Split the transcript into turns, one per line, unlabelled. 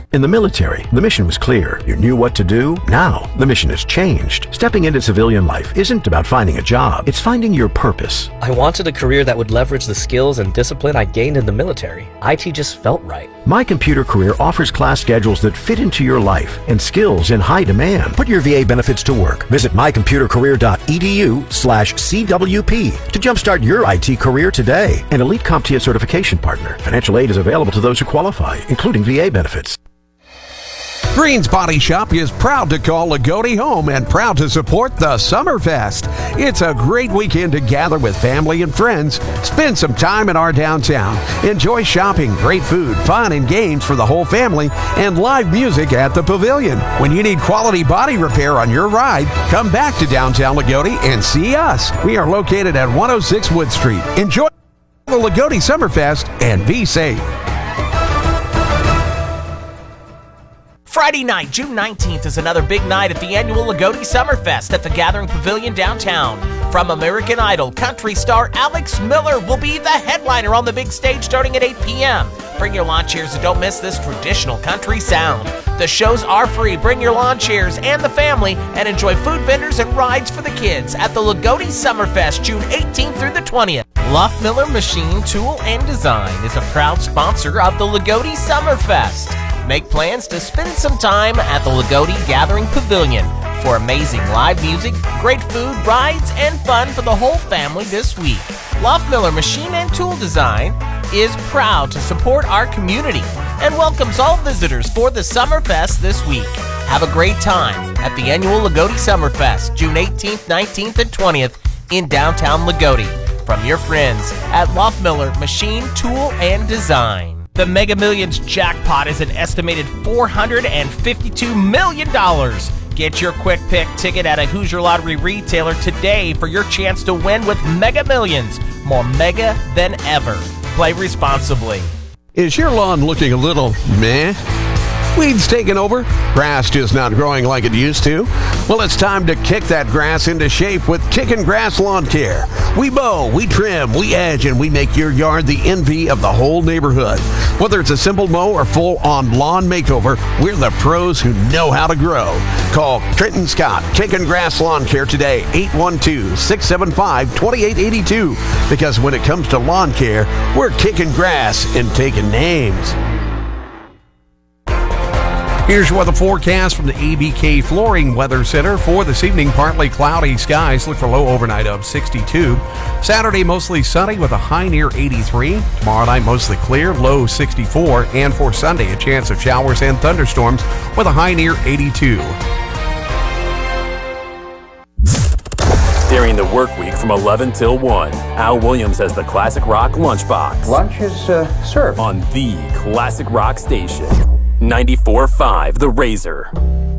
In the military, the mission was clear. You knew what to do. Now, the mission has changed. Stepping into civilian life isn't about finding a job. It's finding your purpose.
I wanted a career that would leverage the skills and discipline I gained in the military. IT just felt right.
My Computer Career offers class schedules that fit into your life and skills in high demand. Put your VA benefits to work. Visit mycomputercareer.edu/CWP to jumpstart your IT career today. An elite CompTIA certification partner. Financial aid is available to those who qualify, including VA benefits.
Green's Body Shop is proud to call Lagodi home and proud to support the Summerfest. It's a great weekend to gather with family and friends. Spend some time in our downtown. Enjoy shopping, great food, fun, and games for the whole family, and live music at the Pavilion. When you need quality body repair on your ride, come back to downtown Lagodi and see us. We are located at 106 Wood Street. Enjoy the Lagodi Summerfest and be safe.
Friday night, June 19th, is another big night at the annual Lagodi Summerfest at the Gathering Pavilion downtown. From American Idol, country star Alex Miller will be the headliner on the big stage starting at 8 p.m. Bring your lawn chairs and don't miss this traditional country sound. The shows are free. Bring your lawn chairs and the family and enjoy food vendors and rides for the kids at the Lagodi Summerfest, June 18th through the 20th. Luff Miller Machine Tool and Design is a proud sponsor of the Lagodi Summerfest. Make plans to spend some time at the Lagodi Gathering Pavilion for amazing live music, great food, rides, and fun for the whole family this week. Luff Miller Machine and Tool Design is proud to support our community and welcomes all visitors for the Summerfest this week. Have a great time at the annual Lagodi Summerfest, June 18th, 19th, and 20th in downtown Lagodi. From your friends at Luff Miller Machine, Tool, and Design. The Mega Millions jackpot is an estimated $452 million. Get your quick pick ticket at a Hoosier Lottery retailer today for your chance to win with Mega Millions. More mega than ever. Play responsibly.
Is your lawn looking a little meh? Weeds taking over? Grass just not growing like it used to? Well, it's time to kick that grass into shape with Kickin' Grass Lawn Care. We mow, we trim, we edge, and we make your yard the envy of the whole neighborhood. Whether it's a simple mow or full-on lawn makeover, we're the pros who know how to grow. Call Trenton Scott, Kickin' Grass Lawn Care today, 812-675-2882. Because when it comes to lawn care, we're kicking grass and taking names. Here's your weather forecast from the ABK Flooring Weather Center. For this evening, partly cloudy skies. Look for low overnight of 62. Saturday, mostly sunny with a high near 83. Tomorrow night, mostly clear, low 64. And for Sunday, a chance of showers and thunderstorms with a high near 82.
During the work week from 11 till 1, Al Williams has the Classic Rock Lunchbox.
Lunch is served
on the Classic Rock Station. 94.5 The Razor.